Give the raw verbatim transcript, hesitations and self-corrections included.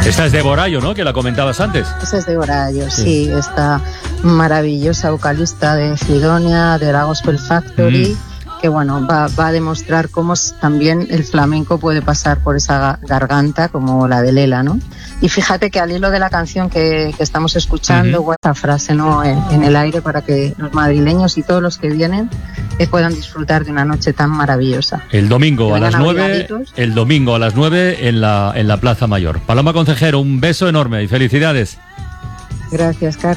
Esta es de Borallo, ¿no? Que la comentabas antes. Esa es de Borallo, sí. sí. Esta maravillosa vocalista de Sidonia, de la Gospel Factory, mm. que bueno, va, va a demostrar cómo también el flamenco puede pasar por esa garganta como la de Lela, ¿no? Y fíjate que al hilo de la canción que, que estamos escuchando, uh-huh. esta frase, ¿no? En, en el aire para que los madrileños y todos los que vienen eh, puedan disfrutar de una noche tan maravillosa. El domingo a las nueve, el domingo a las nueve en la, en la Plaza Mayor. Paloma Concejero, un beso enorme y felicidades. Gracias, Carlos.